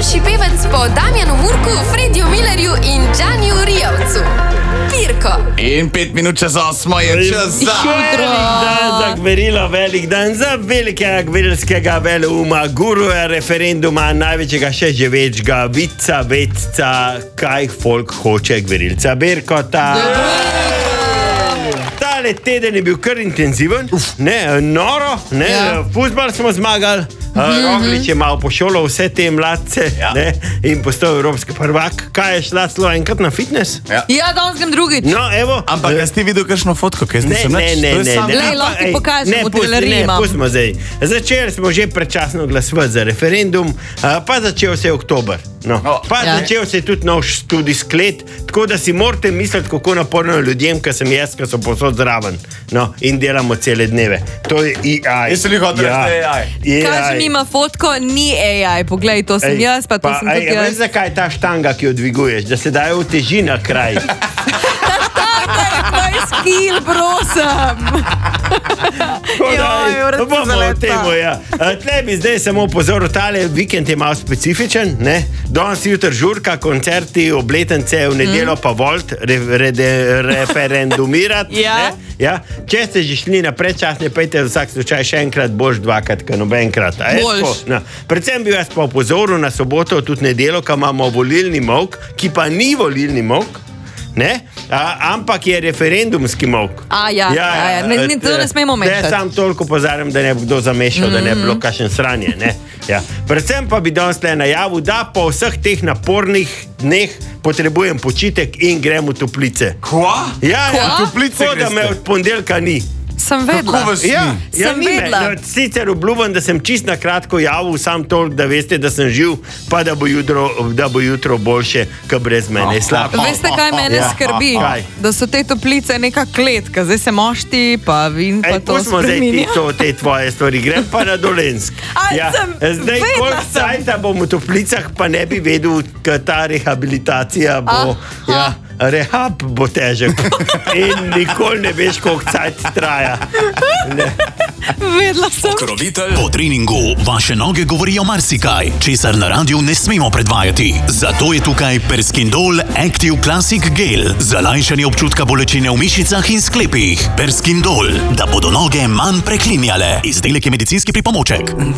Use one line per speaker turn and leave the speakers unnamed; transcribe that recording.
najboljši pevec po Damjanu Murku, Frediju Millerju in Džaniju Rijavcu. Pirko.
In 5 minut čez 8 je čas za...
Velik dan za velikega gverilskega veleuma, guruja referenduma, največjega še živečega, vedca, kaj folk hoče gverilca Birkota. Tale teden je bil kar intenziven, noro, fuzbal smo zmagali. Roglič je malo pošolal vse te mladce in postal evropski prvak. Kaj je šla celo enkrat na fitness?
Ja, danes grem drugič.
No, evo.
Ampak si ti videl kakšno fotko, kaj zdaj sem
Ne.
Lahko ti pokažem, v teleriji imam.
Pustimo zdaj. Začeli smo že predčasno glasovati za referendum, pa začel se je oktober. Začel se je tudi nov študij sklet, tako da si morate misliti, kako naporno ljudem, ki sem jaz, ki so povsod zraven. In delamo cele dneve. To je AI.
Jaz sem jih hotel reči AI.
Kažem ima fotko, ni AI. Poglej, to sem jaz, pa to sem tudi jaz.
Veš, zakaj je ta štanga, ki jo dviguješ? Da se dajo v teži na kraj.
Moj skil, prosim.
Tle bi zdaj samo pozoril, tale vikend je malo specifičen. Danes jutri žurka, koncerti, obletence, v nedeljo pa volt referendumirati. Če ste že šli na predčasne, pejte v vsak slučaj še enkrat, boš dvakrat, ka nobenkrat. Predvsem bi vas pa opozoril na soboto, tudi nedeljo, ka imamo volilni molk, ki pa ni volilni molk, ampak je referendumski molk.
To ne smemo mešati.
Sam toliko pozarjam, da ne bi kdo zamešal, da ne bi bilo kakšen sranje. Predvsem pa bi danes le najavil, da po vseh teh napornih dneh potrebujem počitek in grem v toplice.
Kva?
V toplice greste? Da me od ponedeljka ni.
Sem vedela.
Sem vedela. Sicer obljubim, da sem čist na kratko javil, sam toliko, da veste, da sem živ, pa da bo jutro boljše, kot brez mene.
Veste, kaj mene skrbi? Da so te toplice neka kletka, zdaj se mošti, pa vin, pa to spreminja.
Pustimo zdaj te tvoje stvari, grem pa na Dolensk. Zdaj, koliko cajta bom v toplicah, pa ne bi vedel, ta rehabilitacija bo... Rehab bo težek in nikoli ne veš, koliko cajt traja.
Vedela sem.
Pokrovitelj. Po treningu vaše noge govorijo marsikaj, česar na radiju ne smemo predvajati. Zato je tukaj Perskindol Active Classic Gel za lajšanje občutka bolečine v mišicah in sklepih. Perskindol, da bodo noge manj preklinjale. Izdelek je medicinski pripomoček.